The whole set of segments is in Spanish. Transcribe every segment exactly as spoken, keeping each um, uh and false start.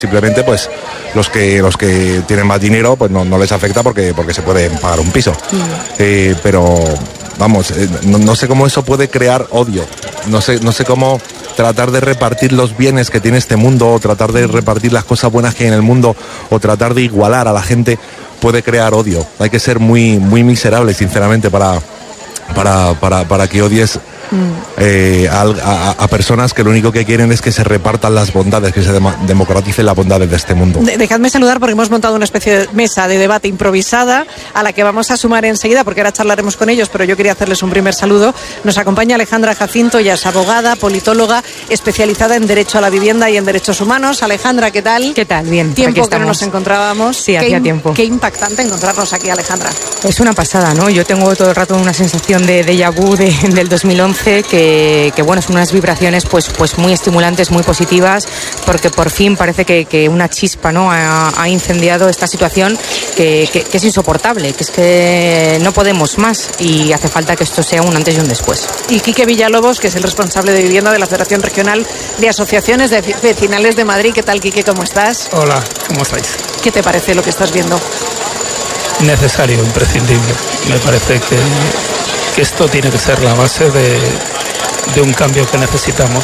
Simplemente pues los que los que tienen más dinero pues no, no les afecta porque, porque se pueden pagar un piso. Mm. Eh, pero vamos, eh, no, no sé cómo eso puede crear odio. No sé, no sé cómo tratar de repartir los bienes que tiene este mundo, o tratar de repartir las cosas buenas que hay en el mundo, o tratar de igualar a la gente puede crear odio. Hay que ser muy, muy miserable, sinceramente, para, para, para, para que odies Eh, a, a, a personas que lo único que quieren es que se repartan las bondades, que se dem- democraticen las bondades de este mundo. De- dejadme saludar porque hemos montado una especie de mesa de debate improvisada a la que vamos a sumar enseguida porque ahora charlaremos con ellos, pero yo quería hacerles un primer saludo. Nos acompaña Alejandra Jacinto, ella es abogada, politóloga, especializada en Derecho a la Vivienda y en Derechos Humanos. Alejandra, ¿qué tal? ¿Qué tal? Bien. Tiempo que no nos encontrábamos. Sí, hacía qué, tiempo. Qué impactante encontrarnos aquí, Alejandra. Es una pasada, ¿no? Yo tengo todo el rato una sensación de déjà vu de, del dos mil once que, que, bueno, son unas vibraciones pues, pues muy estimulantes, muy positivas, porque por fin parece que, que una chispa, ¿no? ha, ha incendiado esta situación que, que, que es insoportable, que es que no podemos más y hace falta que esto sea un antes y un después. Y Quique Villalobos, que es el responsable de vivienda de la Federación Regional de Asociaciones de Vecinales de Madrid. ¿Qué tal, Quique? ¿Cómo estás? Hola, ¿cómo estáis? ¿Qué te parece lo que estás viendo? Necesario, imprescindible. Me parece que, que esto tiene que ser la base de, de un cambio que necesitamos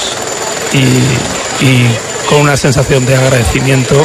y, y con una sensación de agradecimiento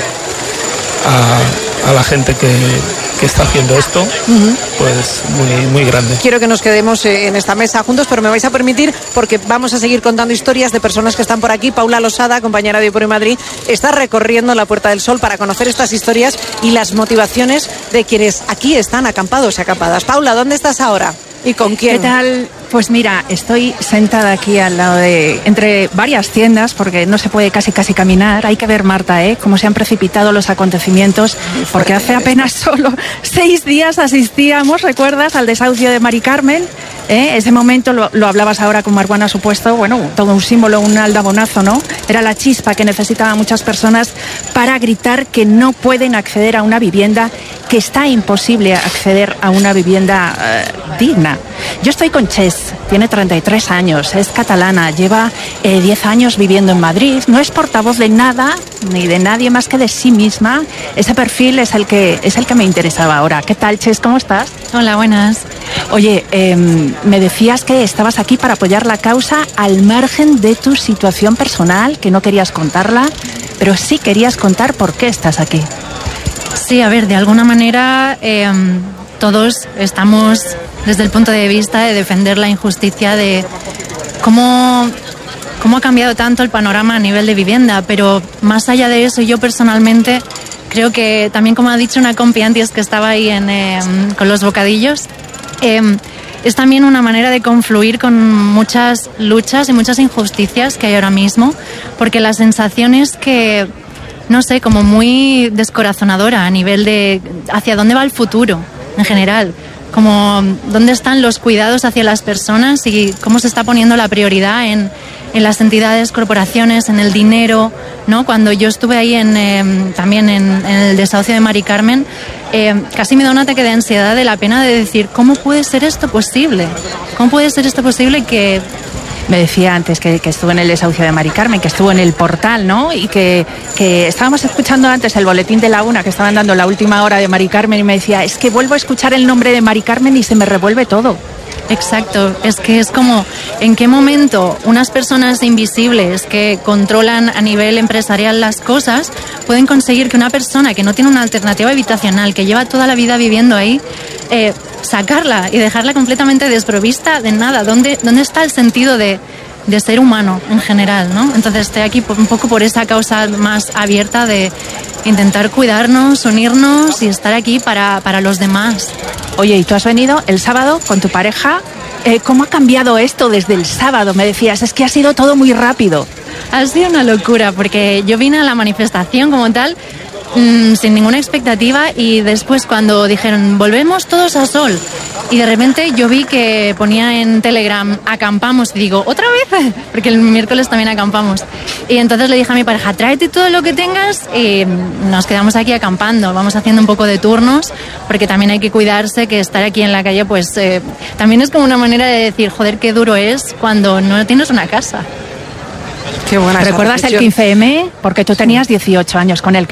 a, a la gente que, que está haciendo esto, uh-huh. pues muy, muy grande. Quiero que nos quedemos en esta mesa juntos, pero me vais a permitir, porque vamos a seguir contando historias de personas que están por aquí. Paula Losada, compañera de Por Madrid, está recorriendo la Puerta del Sol para conocer estas historias y las motivaciones de quienes aquí están acampados y acampadas. Paula, ¿dónde estás ahora? ¿Y con quién? ¿Qué tal? Pues mira, estoy sentada aquí al lado de, entre varias tiendas, porque no se puede casi casi caminar. Hay que ver, Marta, ¿eh? Cómo se han precipitado los acontecimientos, porque hace apenas solo seis días asistíamos, ¿recuerdas?, al desahucio de Mari Carmen. ¿Eh? Ese momento, lo, lo hablabas ahora con Marwan, ha supuesto, bueno, todo un símbolo, un aldabonazo, ¿no? Era la chispa que necesitaban muchas personas para gritar que no pueden acceder a una vivienda, que está imposible acceder a una vivienda uh, digna. Yo estoy con Ches, tiene treinta y tres años, es catalana, lleva eh, diez años viviendo en Madrid, no es portavoz de nada ni de nadie más que de sí misma. Ese perfil es el que, es el que me interesaba ahora. ¿Qué tal, Ches? ¿Cómo estás? Hola, buenas. Oye, eh, me decías que estabas aquí para apoyar la causa al margen de tu situación personal, que no querías contarla, pero sí querías contar por qué estás aquí. Sí, a ver, de alguna manera eh, todos estamos desde el punto de vista de defender la injusticia de cómo, cómo ha cambiado tanto el panorama a nivel de vivienda, pero más allá de eso, yo personalmente creo que también, como ha dicho una compi antes que estaba ahí en, eh, con los bocadillos, eh, es también una manera de confluir con muchas luchas y muchas injusticias que hay ahora mismo, porque la sensación es que, no sé, como muy descorazonadora a nivel de hacia dónde va el futuro en general, como dónde están los cuidados hacia las personas y cómo se está poniendo la prioridad en, en las entidades, corporaciones, en el dinero, ¿no? Cuando yo estuve ahí en, eh, también en, en el desahucio de Mari Carmen, eh, casi me da un ataque de ansiedad de la pena de decir, ¿cómo puede ser esto posible? ¿Cómo puede ser esto posible que... Me decía antes que, que estuvo en el desahucio de Mari Carmen, que estuvo en el portal, ¿no? Y que, que estábamos escuchando antes el boletín de la una, que estaban dando la última hora de Mari Carmen, y me decía, es que vuelvo a escuchar el nombre de Mari Carmen y se me revuelve todo. Exacto, es que es como, ¿en qué momento unas personas invisibles que controlan a nivel empresarial las cosas pueden conseguir que una persona que no tiene una alternativa habitacional, que lleva toda la vida viviendo ahí, eh, sacarla y dejarla completamente desprovista de nada? ¿Dónde, dónde está el sentido de, de ser humano en general, ¿no? Entonces estoy aquí un poco por esa causa más abierta de intentar cuidarnos, unirnos y estar aquí para, para los demás. Oye, ¿y tú has venido el sábado con tu pareja? Eh, ¿Cómo ha cambiado esto desde el sábado? Me decías, es que ha sido todo muy rápido. Ha sido una locura, porque yo vine a la manifestación como tal, mmm, sin ninguna expectativa, y después cuando dijeron, volvemos todos a Sol, y de repente yo vi que ponía en Telegram, acampamos, y digo, ¿otra vez? Porque el miércoles también acampamos. Y entonces le dije a mi pareja, tráete todo lo que tengas, y nos quedamos aquí acampando. Vamos haciendo un poco de turnos, porque también hay que cuidarse, que estar aquí en la calle, pues eh, también es como una manera de decir, joder, qué duro es cuando no tienes una casa. Qué buena esa ¿Recuerdas el reflexión. quince eme? Porque tú tenías dieciocho años con el